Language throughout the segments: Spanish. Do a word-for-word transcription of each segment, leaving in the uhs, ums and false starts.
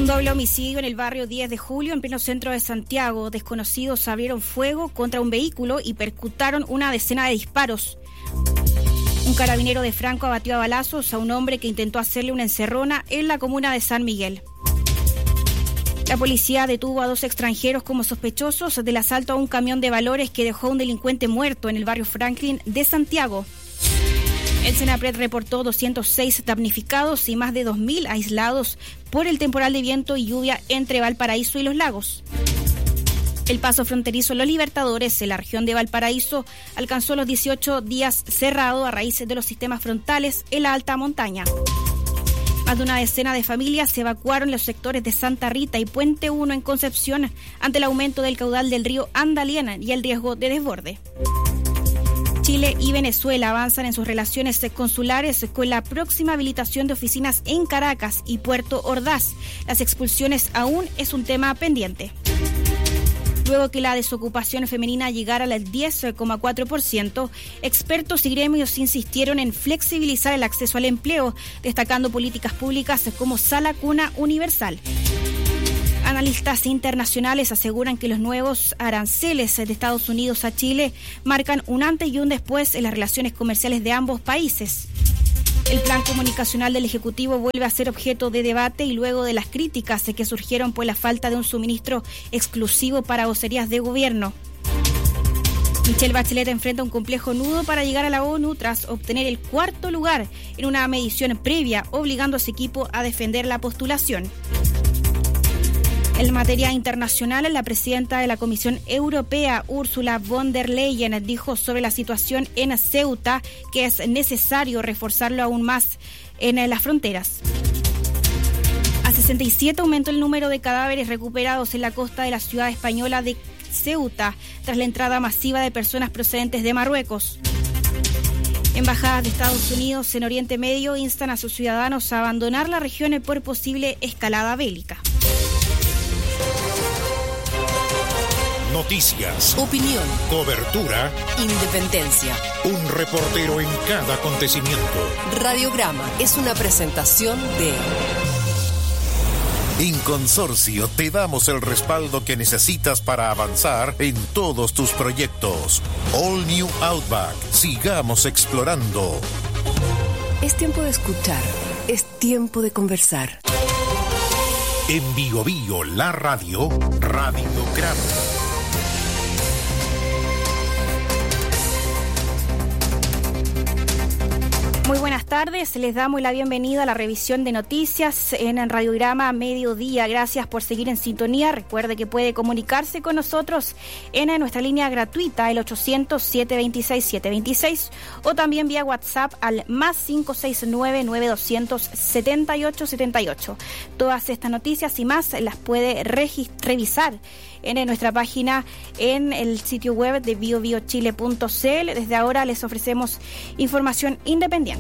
Un doble homicidio en el barrio diez de julio, en pleno centro de Santiago. Desconocidos abrieron fuego contra un vehículo y percutaron una decena de disparos. Un carabinero de Franco abatió a balazos a un hombre que intentó hacerle una encerrona en la comuna de San Miguel. La policía detuvo a dos extranjeros como sospechosos del asalto a un camión de valores que dejó a un delincuente muerto en el barrio Franklin de Santiago. El Senapred reportó doscientos seis damnificados y más de dos mil aislados por el temporal de viento y lluvia entre Valparaíso y Los Lagos. El paso fronterizo Los Libertadores en la región de Valparaíso alcanzó los dieciocho días cerrado a raíz de los sistemas frontales en la alta montaña. Más de una decena de familias se evacuaron los sectores de Santa Rita y Puente uno en Concepción ante el aumento del caudal del río Andaliena y el riesgo de desborde. Chile y Venezuela avanzan en sus relaciones consulares con la próxima habilitación de oficinas en Caracas y Puerto Ordaz. Las expulsiones aún es un tema pendiente. Luego que la desocupación femenina llegara al diez coma cuatro por ciento, expertos y gremios insistieron en flexibilizar el acceso al empleo, destacando políticas públicas como Sala Cuna Universal. Analistas internacionales aseguran que los nuevos aranceles de Estados Unidos a Chile marcan un antes y un después en las relaciones comerciales de ambos países. El plan comunicacional del Ejecutivo vuelve a ser objeto de debate y luego de las críticas que surgieron por la falta de un suministro exclusivo para vocerías de gobierno. Michelle Bachelet enfrenta un complejo nudo para llegar a la ONU tras obtener el cuarto lugar en una medición previa, obligando a su equipo a defender la postulación. En materia internacional, la presidenta de la Comisión Europea, Ursula von der Leyen, dijo sobre la situación en Ceuta que es necesario reforzarlo aún más en las fronteras. A sesenta y siete aumentó el número de cadáveres recuperados en la costa de la ciudad española de Ceuta tras la entrada masiva de personas procedentes de Marruecos. Embajadas de Estados Unidos en Oriente Medio instan a sus ciudadanos a abandonar la región por posible escalada bélica. Noticias, opinión, cobertura, independencia. Un reportero en cada acontecimiento. Radiograma es una presentación de... En Consorcio te damos el respaldo que necesitas para avanzar en todos tus proyectos. All New Outback. Sigamos explorando. Es tiempo de escuchar. Es tiempo de conversar. En Bio Bio, la radio, Radiograma. Muy buenas tardes, les damos la bienvenida a la revisión de noticias en Radiograma Mediodía. Gracias por seguir en sintonía. Recuerde que puede comunicarse con nosotros en nuestra línea gratuita, el ochocientos, setecientos veintiséis, setecientos veintiséis, o también vía WhatsApp al más cinco seis nueve, nueve doscientos, setenta y ocho setenta y ocho. Todas estas noticias y más las puede regist- revisar en nuestra página en el sitio web de bio bio chile punto c l. Desde ahora les ofrecemos información independiente.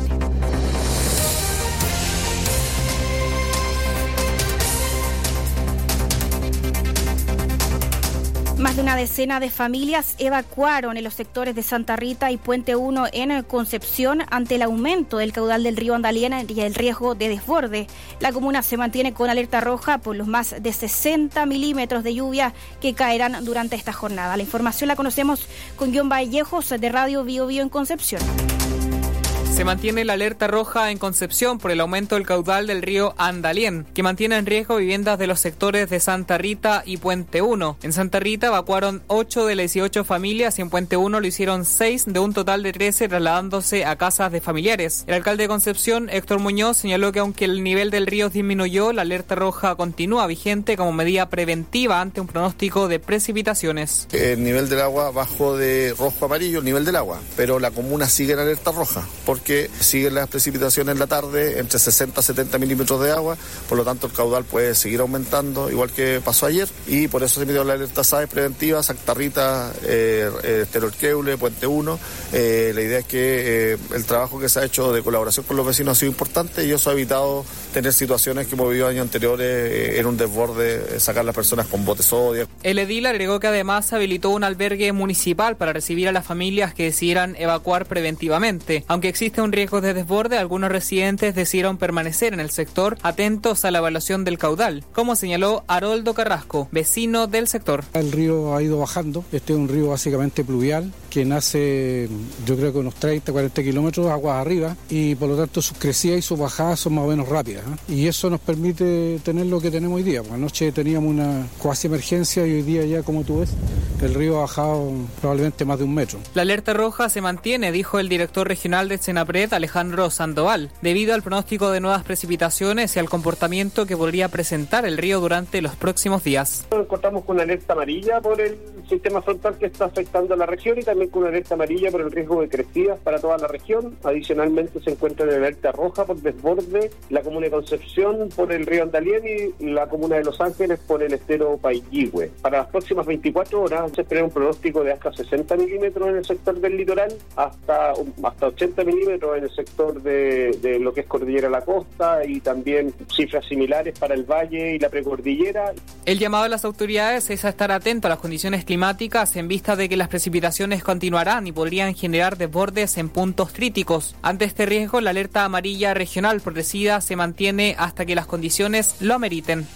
Más de una decena de familias evacuaron en los sectores de Santa Rita y Puente uno en Concepción ante el aumento del caudal del río Andaliena y el riesgo de desborde. La comuna se mantiene con alerta roja por los más de sesenta milímetros de lluvia que caerán durante esta jornada. La información la conocemos con Guión Vallejos de Radio Bio Bio en Concepción. Se mantiene la alerta roja en Concepción por el aumento del caudal del río Andalién, que mantiene en riesgo viviendas de los sectores de Santa Rita y Puente uno. En Santa Rita evacuaron ocho de las dieciocho familias y en Puente uno lo hicieron seis de un total de trece, trasladándose a casas de familiares. El alcalde de Concepción, Héctor Muñoz, señaló que aunque el nivel del río disminuyó, la alerta roja continúa vigente como medida preventiva ante un pronóstico de precipitaciones. El nivel del agua bajó de rojo a amarillo, el nivel del agua, pero la comuna sigue en alerta roja, porque que siguen las precipitaciones en la tarde, entre sesenta a setenta milímetros de agua, por lo tanto el caudal puede seguir aumentando, igual que pasó ayer, y por eso se emitió la alerta S A E preventiva, Santa Rita, eh, eh, Terorqueule, Puente uno. Eh, la idea es que eh, el trabajo que se ha hecho de colaboración con los vecinos ha sido importante y eso ha evitado tener situaciones que hemos vivido años anteriores eh, en un desborde, eh, sacar a las personas con botes sodio. El edil agregó que además habilitó un albergue municipal para recibir a las familias que decidieran evacuar preventivamente, aunque existe existe un riesgo de desborde, algunos residentes decidieron permanecer en el sector, atentos a la evaluación del caudal, como señaló Haroldo Carrasco, vecino del sector. El río ha ido bajando, este es un río básicamente pluvial, que nace yo creo que unos treinta, cuarenta kilómetros aguas arriba, y por lo tanto sus crecidas y sus bajadas son más o menos rápidas, ¿eh? Y eso nos permite tener lo que tenemos hoy día. Anoche teníamos una cuasi emergencia y hoy día ya, como tú ves, el río ha bajado probablemente más de un metro. La alerta roja se mantiene, dijo el director regional de Senapred, Alejandro Sandoval, debido al pronóstico de nuevas precipitaciones y al comportamiento que podría presentar el río durante los próximos días. Nos encontramos con una alerta amarilla por el sistema frontal que está afectando a la región y también con una alerta amarilla por el riesgo de crecidas para toda la región. Adicionalmente se encuentra en alerta roja por desborde la comuna de Concepción por el río Andalien y la comuna de Los Ángeles por el estero Paillihue. Para las próximas veinticuatro horas se espera un pronóstico de hasta sesenta milímetros en el sector del litoral, hasta, hasta ochenta milímetros en el sector de, de lo que es Cordillera La Costa y también cifras similares para el valle y la precordillera. El llamado a las autoridades es a estar atento a las condiciones climáticas en vista de que las precipitaciones continuarán y podrían generar desbordes en puntos críticos. Ante este riesgo, la alerta amarilla regional protegida se mantiene hasta que las condiciones lo ameriten.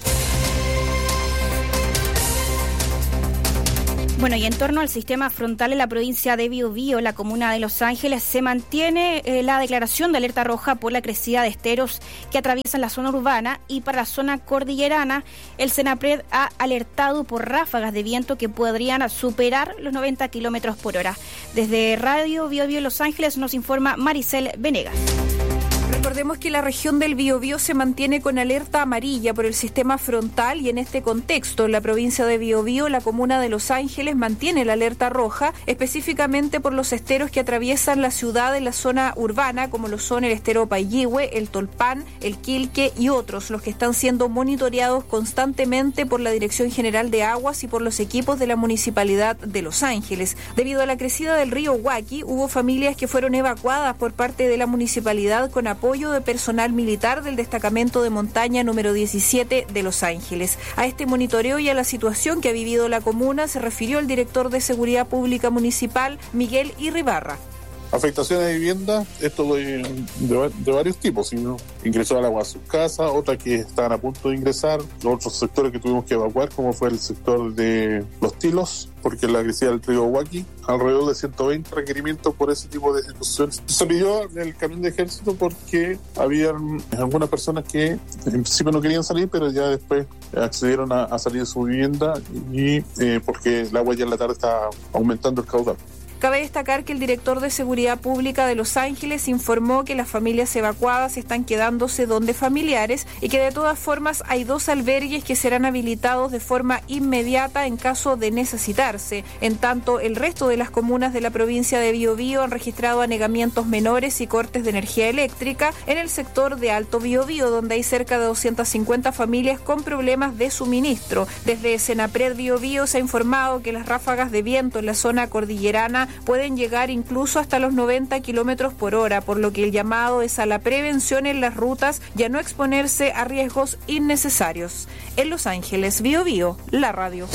Bueno, y en torno al sistema frontal en la provincia de Biobío, la comuna de Los Ángeles, se mantiene eh, la declaración de alerta roja por la crecida de esteros que atraviesan la zona urbana, y para la zona cordillerana, el Senapred ha alertado por ráfagas de viento que podrían superar los noventa kilómetros por hora. Desde Radio Biobío Los Ángeles nos informa Maricel Venegas. Recordemos que la región del Biobío se mantiene con alerta amarilla por el sistema frontal, y en este contexto, en la provincia de Biobío, la comuna de Los Ángeles mantiene la alerta roja, específicamente por los esteros que atraviesan la ciudad en la zona urbana, como lo son el estero Paillihue, el Tolpan, el Quilque y otros, los que están siendo monitoreados constantemente por la Dirección General de Aguas y por los equipos de la Municipalidad de Los Ángeles. Debido a la crecida del río Huaki, hubo familias que fueron evacuadas por parte de la municipalidad con apoyo de personal militar del destacamento de montaña número diecisiete de Los Ángeles. A este monitoreo y a la situación que ha vivido la comuna se refirió el director de Seguridad Pública Municipal, Miguel Irribarra. Afectaciones de vivienda, esto de, de, de varios tipos, ¿no? Ingresó al agua a sus casas, otras que estaban a punto de ingresar, los otros sectores que tuvimos que evacuar, como fue el sector de Los Tilos, porque la crecida del río Huaki, alrededor de ciento veinte requerimientos por ese tipo de situaciones. Se pidió el camión de ejército porque había algunas personas que en principio no querían salir, pero ya después accedieron a, a salir de su vivienda, y eh, porque el agua ya en la tarde está aumentando el caudal. Cabe destacar que el director de Seguridad Pública de Los Ángeles informó que las familias evacuadas están quedándose donde familiares, y que de todas formas hay dos albergues que serán habilitados de forma inmediata en caso de necesitarse. En tanto, el resto de las comunas de la provincia de Biobío han registrado anegamientos menores y cortes de energía eléctrica en el sector de Alto Biobío, donde hay cerca de doscientas cincuenta familias con problemas de suministro. Desde Senapred Biobío se ha informado que las ráfagas de viento en la zona cordillerana pueden llegar incluso hasta los noventa kilómetros por hora, por lo que el llamado es a la prevención en las rutas y a no exponerse a riesgos innecesarios. En Los Ángeles, Biobío, la radio.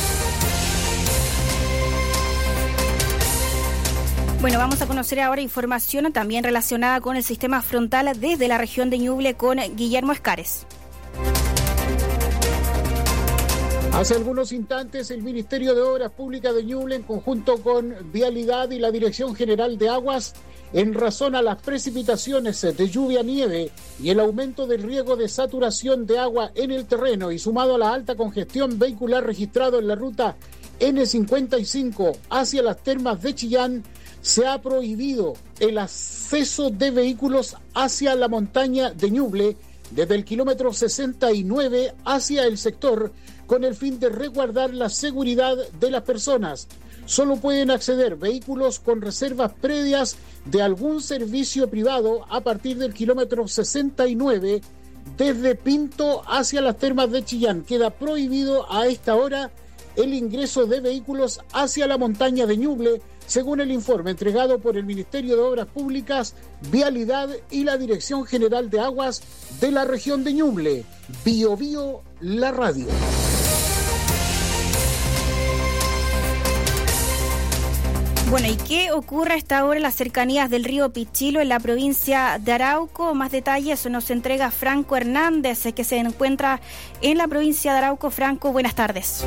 Bueno, vamos a conocer ahora información también relacionada con el sistema frontal desde la región de Ñuble con Guillermo Escares. Hace algunos instantes, el Ministerio de Obras Públicas de Ñuble, en conjunto con Vialidad y la Dirección General de Aguas, en razón a las precipitaciones de lluvia-nieve y el aumento del riesgo de saturación de agua en el terreno, y sumado a la alta congestión vehicular registrado en la ruta ene cincuenta y cinco hacia las termas de Chillán, se ha prohibido el acceso de vehículos hacia la montaña de Ñuble desde el kilómetro sesenta y nueve hacia el sector, con el fin de resguardar la seguridad de las personas. Solo pueden acceder vehículos con reservas previas de algún servicio privado a partir del kilómetro sesenta y nueve desde Pinto hacia las termas de Chillán. Queda prohibido a esta hora el ingreso de vehículos hacia la montaña de Ñuble, según el informe entregado por el Ministerio de Obras Públicas, Vialidad y la Dirección General de Aguas de la región de Ñuble. Biobío, la radio. Bueno, ¿y qué ocurre a esta hora en las cercanías del río Pichilo, en la provincia de Arauco? Más detalles nos entrega Franco Hernández, que se encuentra en la provincia de Arauco. Franco, buenas tardes.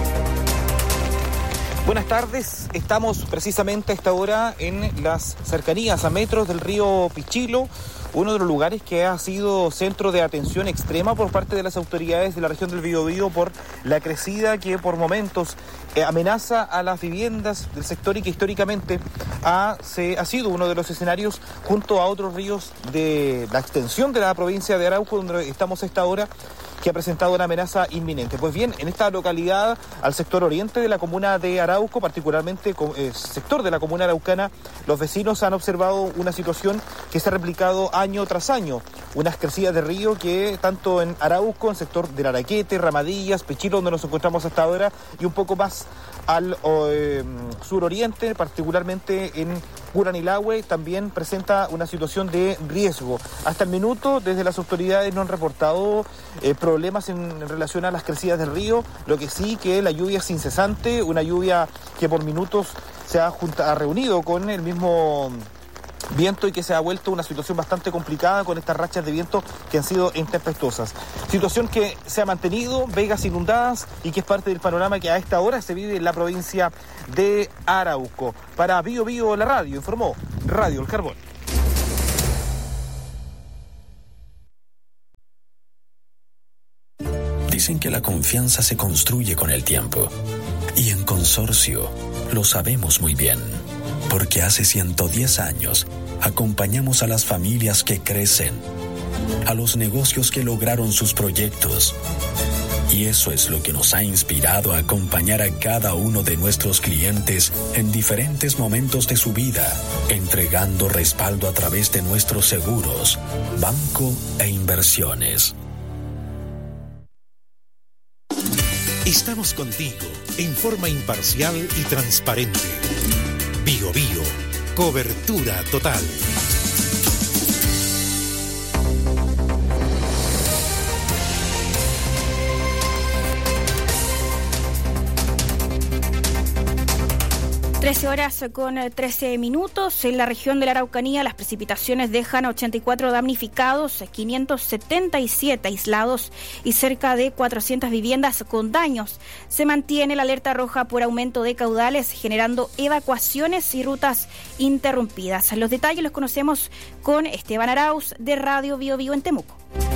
Buenas tardes, estamos precisamente a esta hora en las cercanías a metros del río Pichilo, uno de los lugares que ha sido centro de atención extrema por parte de las autoridades de la región del Biobío por la crecida que por momentos eh, amenaza a las viviendas del sector y que históricamente ha, se, ha sido uno de los escenarios junto a otros ríos de la extensión de la provincia de Arauco, donde estamos a esta hora, que ha presentado una amenaza inminente. Pues bien, en esta localidad, al sector oriente de la comuna de Arauco, particularmente eh, sector de la comuna araucana, los vecinos han observado una situación que se ha replicado año tras año. Unas crecidas de río que tanto en Arauco, en sector del Araquete, Ramadillas, Pichilo, donde nos encontramos hasta ahora, y un poco más al eh, suroriente, particularmente en Curanilahue, también presenta una situación de riesgo. Hasta el minuto, desde las autoridades no han reportado eh, problemas en relación a las crecidas del río, lo que sí que la lluvia es incesante, una lluvia que por minutos se ha, junta, ha reunido con el mismo viento y que se ha vuelto una situación bastante complicada con estas rachas de viento que han sido intempestuosas. Situación que se ha mantenido, vegas inundadas y que es parte del panorama que a esta hora se vive en la provincia de Arauco. Para Bio Bio la radio, informó Radio El Carbón. Dicen que la confianza se construye con el tiempo. Y en Consorcio lo sabemos muy bien. Porque hace ciento diez años acompañamos a las familias que crecen, a los negocios que lograron sus proyectos. Y eso es lo que nos ha inspirado a acompañar a cada uno de nuestros clientes en diferentes momentos de su vida, entregando respaldo a través de nuestros seguros, banco e inversiones. Estamos contigo en forma imparcial y transparente. Bio Bio, cobertura total. trece horas con trece minutos. En la región de la Araucanía, las precipitaciones dejan ochenta y cuatro damnificados, quinientos setenta y siete aislados y cerca de cuatrocientas viviendas con daños. Se mantiene la alerta roja por aumento de caudales, generando evacuaciones y rutas interrumpidas. Los detalles los conocemos con Esteban Arauz de Radio Bio Bio en Temuco.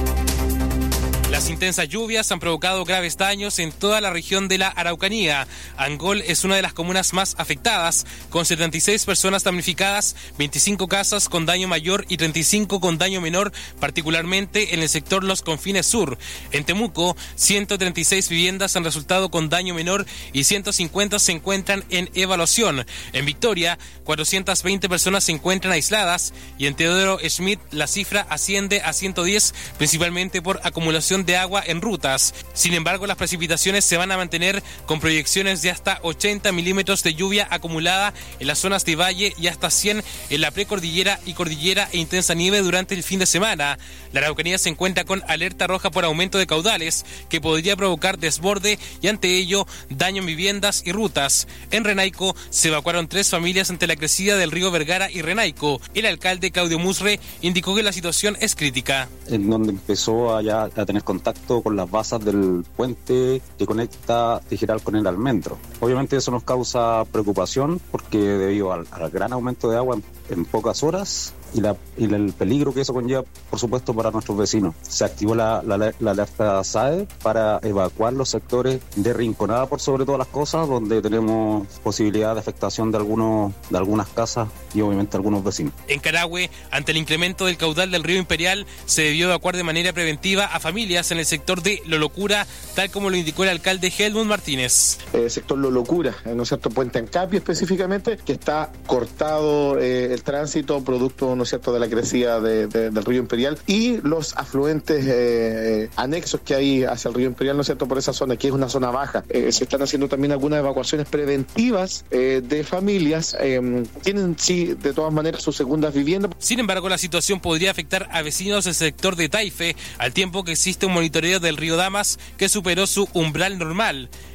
Las intensas lluvias han provocado graves daños en toda la región de la Araucanía. Angol es una de las comunas más afectadas, con setenta y seis personas damnificadas, veinticinco casas con daño mayor y treinta y cinco con daño menor, particularmente en el sector Los Confines Sur. En Temuco, ciento treinta y seis viviendas han resultado con daño menor y ciento cincuenta se encuentran en evaluación. En Victoria, cuatrocientas veinte personas se encuentran aisladas y en Teodoro Schmidt la cifra asciende a ciento diez, principalmente por acumulación de agua en rutas. Sin embargo, las precipitaciones se van a mantener con proyecciones de hasta ochenta milímetros de lluvia acumulada en las zonas de valle y hasta cien en la precordillera y cordillera e intensa nieve durante el fin de semana. La Araucanía se encuentra con alerta roja por aumento de caudales que podría provocar desborde y ante ello daño en viviendas y rutas. En Renaico se evacuaron tres familias ante la crecida del río Vergara y Renaico. El alcalde Claudio Musre indicó que la situación es crítica. En donde empezó a, ya, a tener contacto con las basas del puente que conecta Tijeral con el Almendro. Obviamente eso nos causa preocupación porque debido al, al gran aumento de agua en, en pocas horas y, la, y el peligro que eso conlleva, por supuesto, para nuestros vecinos. Se activó la, la, la alerta S A E para evacuar los sectores de Rinconada, por sobre todas las cosas, donde tenemos posibilidad de afectación de, algunos, de algunas casas y obviamente algunos vecinos. En Carahue, ante el incremento del caudal del río Imperial, se debió evacuar de manera preventiva a familias en el sector de Lolocura, tal como lo indicó el alcalde Helmut Martínez. El sector Lolocura, ¿no es cierto? Puente Ancapio específicamente, que está cortado eh, el tránsito producto, ¿no es cierto?, de la crecida de, de, del río Imperial y los afluentes eh, anexos que hay hacia el río Imperial, ¿no es cierto?, por esa zona, que es una zona baja. Eh, se están haciendo también algunas evacuaciones preventivas eh, de familias. Eh, tienen, sí, de todas maneras, sus segundas viviendas. Sin embargo, la situación podría afectar a vecinos del sector de Taife, al tiempo que existe un monitoreo del río Damas que superó su umbral normal.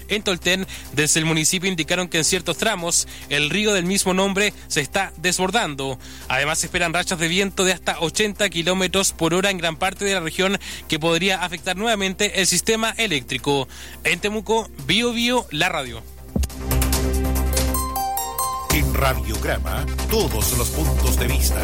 en Tolten, desde el municipio indicaron que en ciertos tramos el río del mismo nombre se está desbordando. Además, se esperan rachas de viento de hasta ochenta kilómetros por hora en gran parte de la región, que podría afectar nuevamente el sistema eléctrico. En Temuco, Bio Bio, la radio. En Radiograma, todos los puntos de vista.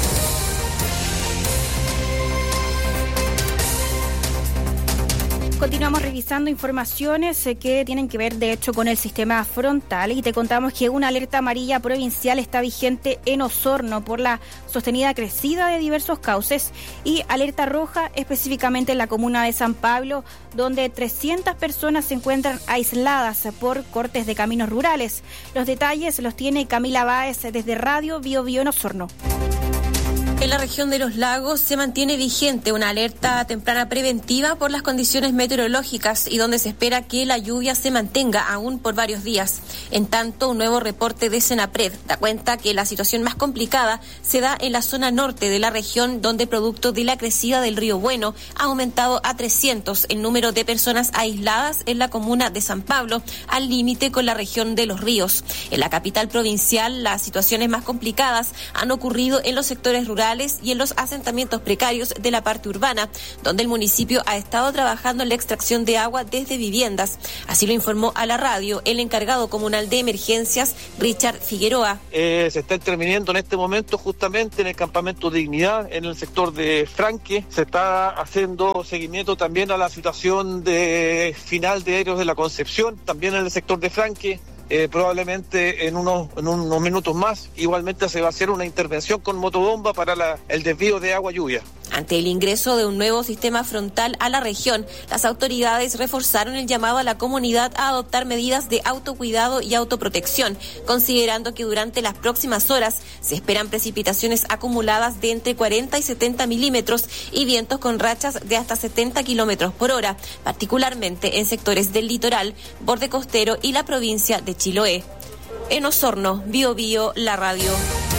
Continuamos revisando informaciones que tienen que ver, de hecho, con el sistema frontal, y te contamos que una alerta amarilla provincial está vigente en Osorno por la sostenida crecida de diversos cauces, y alerta roja específicamente en la comuna de San Pablo, donde trescientas personas se encuentran aisladas por cortes de caminos rurales. Los detalles los tiene Camila Báez desde Radio Bio Bio en Osorno. En la región de los lagos se mantiene vigente una alerta temprana preventiva por las condiciones meteorológicas y donde se espera que la lluvia se mantenga aún por varios días. En tanto, un nuevo reporte de Senapred da cuenta que la situación más complicada se da en la zona norte de la región, donde producto de la crecida del río Bueno ha aumentado a trescientos el número de personas aisladas en la comuna de San Pablo, al límite con la región de Los Ríos. En la capital provincial, las situaciones más complicadas han ocurrido en los sectores rurales y en los asentamientos precarios de la parte urbana, donde el municipio ha estado trabajando en la extracción de agua desde viviendas. Así lo informó a la radio el encargado comunal de emergencias, Richard Figueroa. Eh, se está interviniendo en este momento justamente en el campamento Dignidad, en el sector de Franque. Se está haciendo seguimiento también a la situación de final de Héroes de la Concepción, también en el sector de Franque. Eh, probablemente en unos, en unos minutos más, igualmente se va a hacer una intervención con motobomba para la, el desvío de agua lluvia. Ante el ingreso de un nuevo sistema frontal a la región, las autoridades reforzaron el llamado a la comunidad a adoptar medidas de autocuidado y autoprotección, considerando que durante las próximas horas se esperan precipitaciones acumuladas de entre cuarenta y setenta milímetros y vientos con rachas de hasta setenta kilómetros por hora, particularmente en sectores del litoral, borde costero y la provincia de Chiloé. En Osorno, Bio Bio, la radio.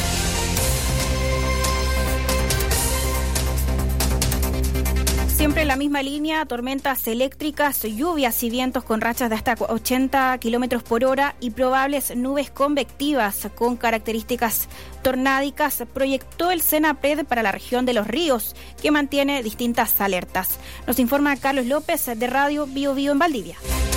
Siempre en la misma línea, tormentas eléctricas, lluvias y vientos con rachas de hasta ochenta kilómetros por hora y probables nubes convectivas con características tornádicas, proyectó el Senapred para la región de Los Ríos, que mantiene distintas alertas. Nos informa Carlos López de Radio Bio Bio en Valdivia.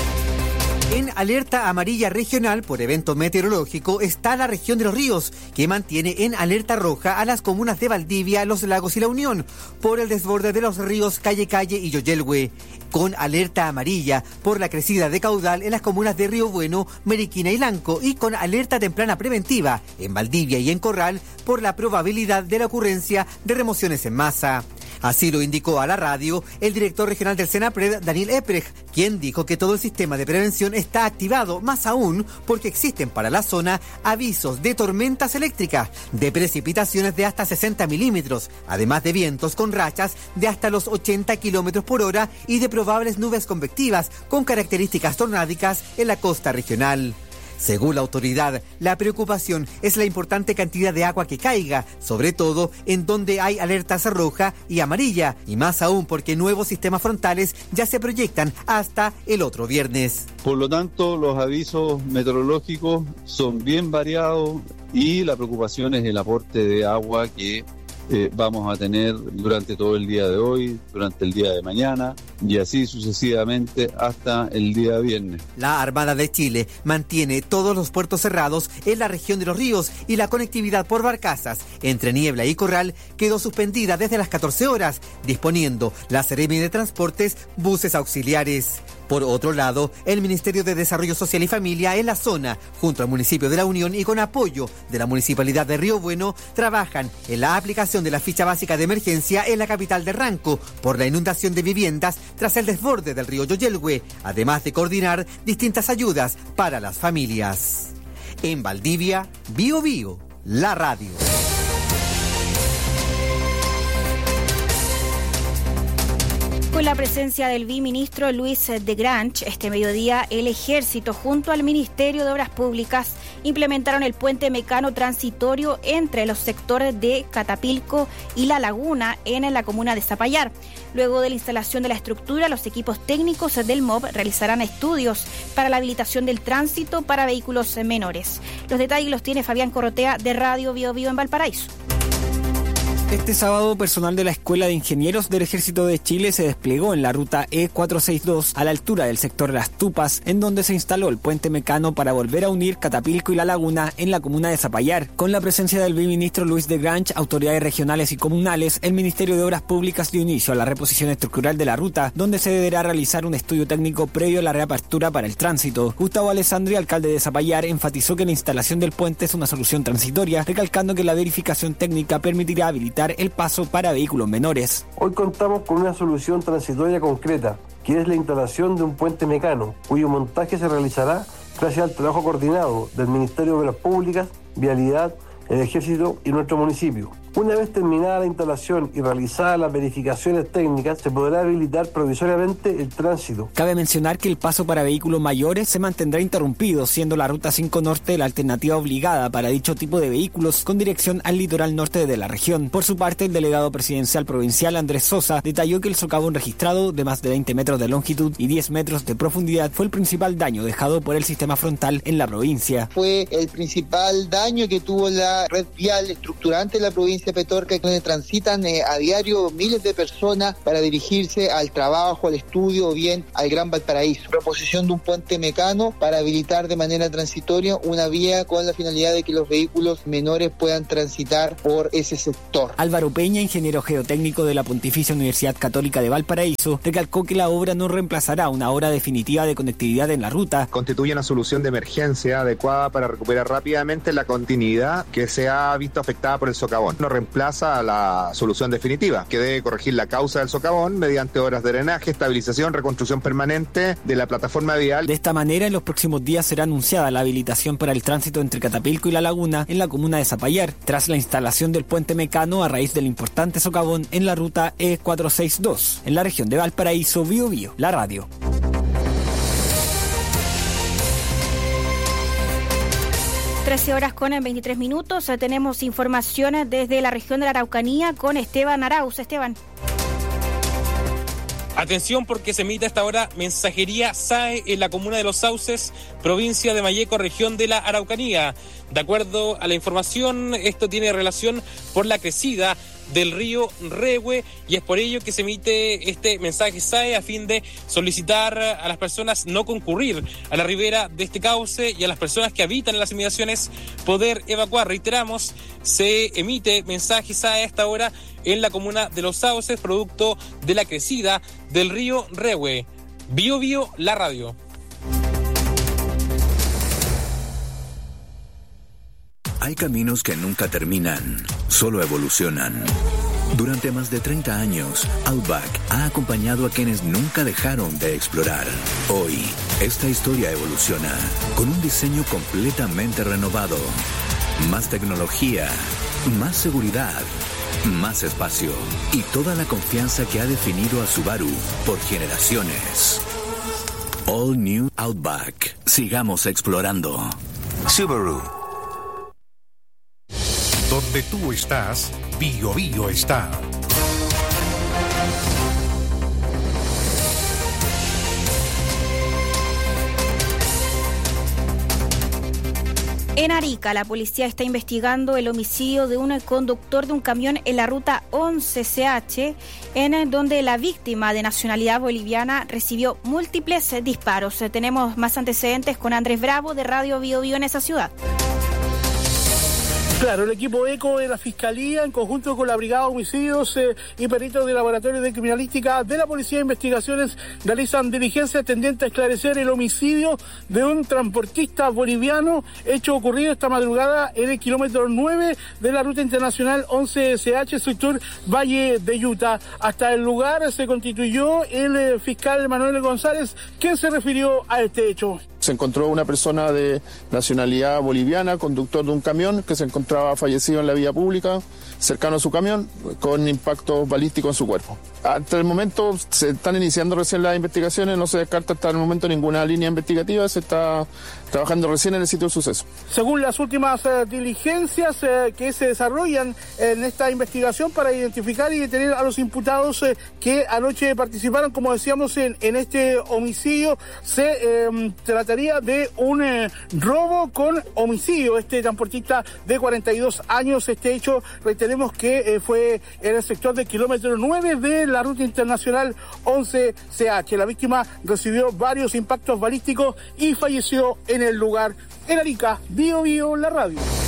En alerta amarilla regional por evento meteorológico está la región de Los Ríos, que mantiene en alerta roja a las comunas de Valdivia, Los Lagos y La Unión por el desborde de los ríos Calle Calle y Yoyelhue, con alerta amarilla por la crecida de caudal en las comunas de Río Bueno, Meriquina y Lanco, y con alerta temprana preventiva en Valdivia y en Corral por la probabilidad de la ocurrencia de remociones en masa. Así lo indicó a la radio el director regional del Senapred, Daniel Eprecht, quien dijo que todo el sistema de prevención está activado, más aún porque existen para la zona avisos de tormentas eléctricas, de precipitaciones de hasta sesenta milímetros, además de vientos con rachas de hasta los ochenta kilómetros por hora y de probables nubes convectivas con características tornádicas en la costa regional. Según la autoridad, la preocupación es la importante cantidad de agua que caiga, sobre todo en donde hay alertas roja y amarilla, y más aún porque nuevos sistemas frontales ya se proyectan hasta el otro viernes. Por lo tanto, los avisos meteorológicos son bien variados y la preocupación es el aporte de agua que Eh, vamos a tener durante todo el día de hoy, durante el día de mañana y así sucesivamente hasta el día viernes. La Armada de Chile mantiene todos los puertos cerrados en la región de Los Ríos y la conectividad por barcazas entre Niebla y Corral quedó suspendida desde las catorce horas, disponiendo la Seremi de Transportes buses auxiliares. Por otro lado, el Ministerio de Desarrollo Social y Familia en la zona, junto al municipio de La Unión y con apoyo de la Municipalidad de Río Bueno, trabajan en la aplicación de la ficha básica de emergencia en la capital de Ranco por la inundación de viviendas tras el desborde del río Yoyelhue, además de coordinar distintas ayudas para las familias. En Valdivia, Bio Bio, la radio. Con Con la presencia del viceministro Luis de Grange, este mediodía el Ejército junto al Ministerio de Obras Públicas implementaron el puente mecano transitorio entre los sectores de Catapilco y La Laguna en la comuna de Zapallar. Luego de la instalación de la estructura, los equipos técnicos del M O B realizarán estudios para la habilitación del tránsito para vehículos menores. Los detalles los tiene Fabián Corrotea de Radio Bio Bio en Valparaíso. Este sábado, personal de la Escuela de Ingenieros del Ejército de Chile se desplegó en la ruta E cuatrocientos sesenta y dos a la altura del sector Las Tupas, en donde se instaló el puente mecano para volver a unir Catapilco y La Laguna en la comuna de Zapallar. Con la presencia del viceministro Luis de Grange, autoridades regionales y comunales, el Ministerio de Obras Públicas dio inicio a la reposición estructural de la ruta, donde se deberá realizar un estudio técnico previo a la reapertura para el tránsito. Gustavo Alessandri, alcalde de Zapallar, enfatizó que la instalación del puente es una solución transitoria, recalcando que la verificación técnica permitirá habilitar el paso para vehículos menores. Hoy contamos con una solución transitoria concreta, que es la instalación de un puente mecano, cuyo montaje se realizará gracias al trabajo coordinado del Ministerio de Obras Públicas, Vialidad, el Ejército y nuestro municipio. Una vez terminada la instalación y realizadas las verificaciones técnicas, se podrá habilitar provisoriamente el tránsito. Cabe mencionar que el paso para vehículos mayores se mantendrá interrumpido, siendo la Ruta cinco Norte la alternativa obligada para dicho tipo de vehículos con dirección al litoral norte de la región. Por su parte, el delegado presidencial provincial Andrés Sosa detalló que el socavón registrado de más de veinte metros de longitud y diez metros de profundidad fue el principal daño dejado por el sistema frontal en la provincia. Fue el principal daño que tuvo la red vial estructurante de la provincia de Petorca, donde transitan eh, a diario miles de personas para dirigirse al trabajo, al estudio o bien al Gran Valparaíso. Proposición de un puente mecano para habilitar de manera transitoria una vía con la finalidad de que los vehículos menores puedan transitar por ese sector. Álvaro Peña, ingeniero geotécnico de la Pontificia Universidad Católica de Valparaíso, recalcó que la obra no reemplazará una hora definitiva de conectividad en la ruta. Constituye una solución de emergencia adecuada para recuperar rápidamente la continuidad que se ha visto afectada por el socavón. No reemplaza a la solución definitiva, que debe corregir la causa del socavón mediante obras de drenaje, estabilización, reconstrucción permanente de la plataforma vial. De esta manera, en los próximos días será anunciada la habilitación para el tránsito entre Catapilco y La Laguna en la comuna de Zapallar, tras la instalación del puente mecano a raíz del importante socavón en la ruta E cuatrocientos sesenta y dos, en la región de Valparaíso. Bio Bio, la radio. trece horas con veintitrés minutos. Tenemos informaciones desde la región de la Araucanía con Esteban Arauz. Esteban. Atención, porque se emite hasta ahora mensajería S A E en la comuna de Los Sauces, provincia de Malleco, región de la Araucanía. De acuerdo a la información, esto tiene relación por la crecida del río Rehue y es por ello que se emite este mensaje S A E a fin de solicitar a las personas no concurrir a la ribera de este cauce y a las personas que habitan en las inmediaciones poder evacuar. Reiteramos, se emite mensaje S A E hasta ahora en la comuna de Los Sauces, producto de la crecida del río Rehue. Bio Bio, la radio. Hay caminos que nunca terminan, solo evolucionan. Durante más de treinta años, Outback ha acompañado a quienes nunca dejaron de explorar. Hoy, esta historia evoluciona con un diseño completamente renovado. Más tecnología, más seguridad, más espacio y toda la confianza que ha definido a Subaru por generaciones. All New Outback. Sigamos explorando. Subaru. Donde tú estás, Bio Bio está. En Arica, la policía está investigando el homicidio de un conductor de un camión en la ruta once C H, en donde la víctima de nacionalidad boliviana recibió múltiples disparos. Tenemos más antecedentes con Andrés Bravo de Radio Bio Bio en esa ciudad. Claro, el equipo ECO de la Fiscalía, en conjunto con la Brigada de Homicidios eh, y peritos del Laboratorio de Criminalística de la Policía de Investigaciones, realizan diligencias tendientes a esclarecer el homicidio de un transportista boliviano, hecho ocurrido esta madrugada en el kilómetro nueve de la Ruta Internacional once C H, sector Valle de Utah. Hasta el lugar se constituyó el eh, fiscal Manuel González, quien se refirió a este hecho. Se encontró una persona de nacionalidad boliviana, conductor de un camión, que se encontraba fallecido en la vía pública, cercano a su camión, con impactos balísticos en su cuerpo. Hasta el momento se están iniciando recién las investigaciones, no se descarta hasta el momento ninguna línea investigativa, se está trabajando recién en el sitio del suceso. Según las últimas eh, diligencias eh, que se desarrollan en esta investigación para identificar y detener a los imputados eh, que anoche participaron, como decíamos, en, en este homicidio, se eh, trataría de un eh, robo con homicidio. Este transportista de cuarenta y dos años, este hecho, reiteremos que eh, fue en el sector del kilómetro nueve de la ruta internacional once C H. La víctima recibió varios impactos balísticos y falleció en el lugar. En Arica, Bio Bio, la radio.